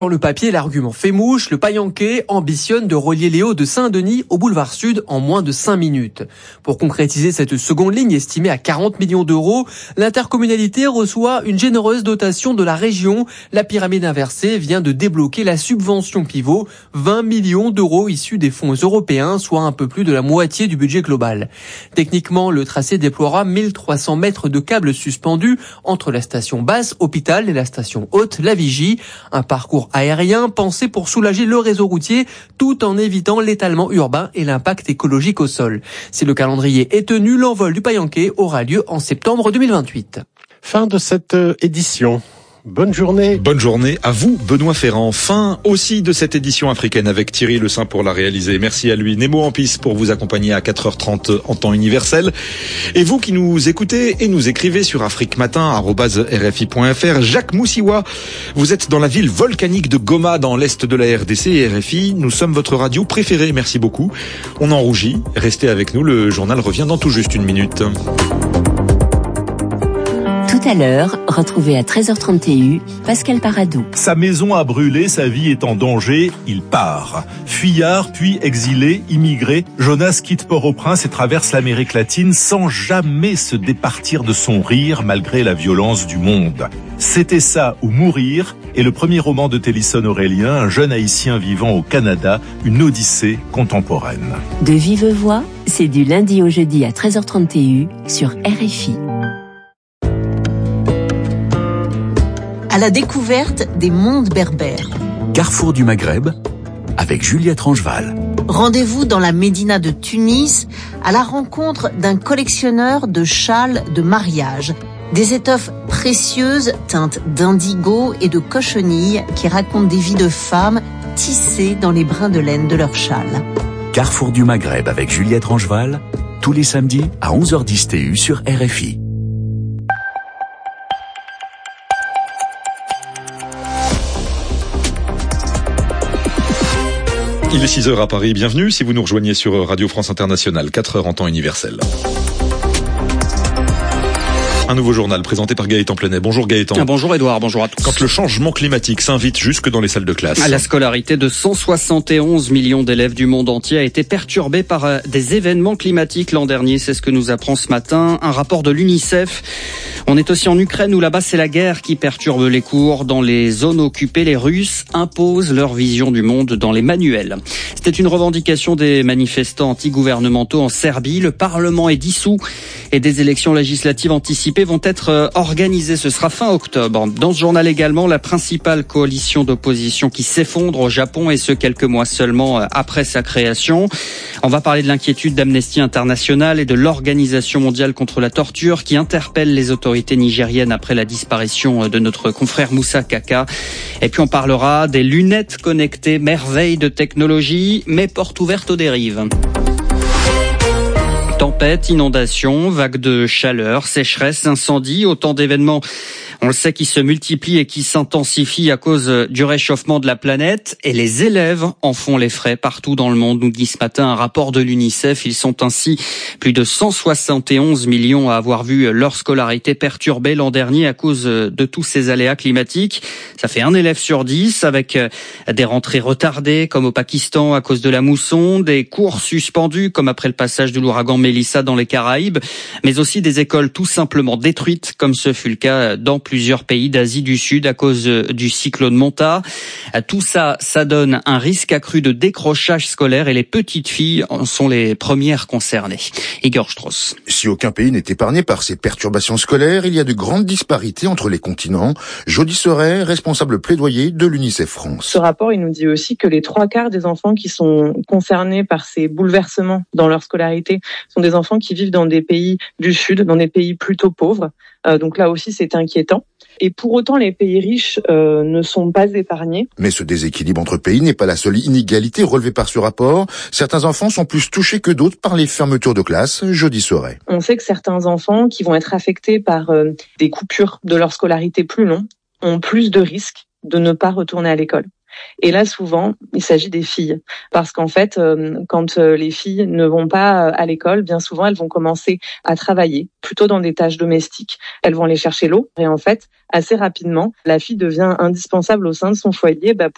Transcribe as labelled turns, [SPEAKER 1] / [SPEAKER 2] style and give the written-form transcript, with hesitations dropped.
[SPEAKER 1] Sur le papier, l'argument fait mouche, le Paillenquais ambitionne de relier les Hauts de Saint-Denis au boulevard Sud en moins de 5 minutes. Pour concrétiser cette seconde ligne estimée à 40 millions d'euros, l'intercommunalité reçoit une généreuse dotation de la région. La pyramide inversée vient de débloquer la subvention pivot, 20 millions d'euros issus des fonds européens, soit un peu plus de la moitié du budget global. Techniquement, le tracé déploiera 1300 mètres de câbles suspendus entre la station basse, hôpital, et la station haute, la Vigie. Un parcours aérien pensé pour soulager le réseau routier tout en évitant l'étalement urbain et l'impact écologique au sol. Si le calendrier est tenu, l'envol du Paillenquais aura lieu en septembre 2028.
[SPEAKER 2] Fin de cette édition. Bonne journée.
[SPEAKER 3] Bonne journée à vous, Benoît Ferrand. Fin aussi de cette édition africaine avec Thierry Le Saint pour la réaliser. Merci à lui. Nemo Ampis pour vous accompagner à 4h30 en temps universel. Et vous qui nous écoutez et nous écrivez sur afriquematin@rfi.fr. Jacques Moussiwa, vous êtes dans la ville volcanique de Goma dans l'est de la RDC et RFI. Nous sommes votre radio préférée. Merci beaucoup. On en rougit. Restez avec nous. Le journal revient dans tout juste une minute.
[SPEAKER 4] Tout à l'heure, retrouvez à 13h30 TU, Pascal Paradou.
[SPEAKER 5] Sa maison a brûlé, sa vie est en danger, il part. Fuyard, puis exilé, immigré, Jonas quitte Port-au-Prince et traverse l'Amérique latine sans jamais se départir de son rire malgré la violence du monde. C'était ça ou mourir est le premier roman de Télisson Aurélien, un jeune haïtien vivant au Canada, une odyssée contemporaine.
[SPEAKER 4] De vive voix, c'est du lundi au jeudi à 13h30 TU sur RFI.
[SPEAKER 6] À la découverte des mondes berbères.
[SPEAKER 7] Carrefour du Maghreb, avec Juliette Rangeval.
[SPEAKER 6] Rendez-vous dans la médina de Tunis, à la rencontre d'un collectionneur de châles de mariage. Des étoffes précieuses teintes d'indigo et de cochenille qui racontent des vies de femmes tissées dans les brins de laine de leurs châles.
[SPEAKER 7] Carrefour du Maghreb avec Juliette Rangeval, tous les samedis à 11h10 TU sur RFI.
[SPEAKER 3] Il est 6h à Paris, bienvenue si vous nous rejoignez sur Radio France Internationale, 4h en temps universel. Un nouveau journal présenté par Gaëtan Plenet. Bonjour Gaëtan.
[SPEAKER 8] Bonjour Edouard, bonjour à tous.
[SPEAKER 3] Quand le changement climatique s'invite jusque dans les salles de classe.
[SPEAKER 8] La scolarité de 171 millions d'élèves du monde entier a été perturbée par des événements climatiques l'an dernier. C'est ce que nous apprend ce matin un rapport de l'UNICEF. On est aussi en Ukraine où là-bas c'est la guerre qui perturbe les cours. Dans les zones occupées, les Russes imposent leur vision du monde dans les manuels. C'était une revendication des manifestants anti-gouvernementaux en Serbie. Le Parlement est dissous et des élections législatives anticipées vont être organisées. Ce sera fin octobre. Dans ce journal également, la principale coalition d'opposition qui s'effondre au Japon et ce quelques mois seulement après sa création. On va parler de l'inquiétude d'Amnesty International et de l'Organisation mondiale contre la torture qui interpelle les autorités nigériennes après la disparition de notre confrère Moussa Kaka. Et puis on parlera des lunettes connectées, merveille de technologie, mais porte ouverte aux dérives. Tempête, inondations, vagues de chaleur, sécheresse, incendies, autant d'événements, on le sait, qui se multiplient et qui s'intensifient à cause du réchauffement de la planète. Et les élèves en font les frais partout dans le monde, nous dit ce matin un rapport de l'UNICEF. Ils sont ainsi plus de 171 millions à avoir vu leur scolarité perturbée l'an dernier à cause de tous ces aléas climatiques. Ça fait un élève sur 10 avec des rentrées retardées comme au Pakistan à cause de la mousson, des cours suspendus comme après le passage de l'ouragan Mélissa dans les Caraïbes, mais aussi des écoles tout simplement détruites comme ce fut le cas dans plusieurs pays d'Asie du Sud à cause du cyclone Manta. Tout ça, ça donne un risque accru de décrochage scolaire et les petites filles en sont les premières concernées. Igor Strauss.
[SPEAKER 9] Si aucun pays n'est épargné par ces perturbations scolaires, il y a de grandes disparités entre les continents. Jody Soret, responsable plaidoyer de l'UNICEF France.
[SPEAKER 10] Ce rapport, il nous dit aussi que les 3/4 des enfants qui sont concernés par ces bouleversements dans leur scolarité sont des enfants qui vivent dans des pays du Sud, dans des pays plutôt pauvres. Donc là aussi, c'est inquiétant. Et pour autant, les pays riches ne sont pas épargnés.
[SPEAKER 9] Mais ce déséquilibre entre pays n'est pas la seule inégalité relevée par ce rapport. Certains enfants sont plus touchés que d'autres par les fermetures de classes. Jody Soret.
[SPEAKER 10] On sait que certains enfants qui vont être affectés par des coupures de leur scolarité plus longues ont plus de risques de ne pas retourner à l'école. Et là, souvent, il s'agit des filles. Parce qu'en fait, quand les filles ne vont pas à l'école, bien souvent, elles vont commencer à travailler, plutôt dans des tâches domestiques. Elles vont aller chercher l'eau. Et en fait, assez rapidement, la fille devient indispensable au sein de son foyer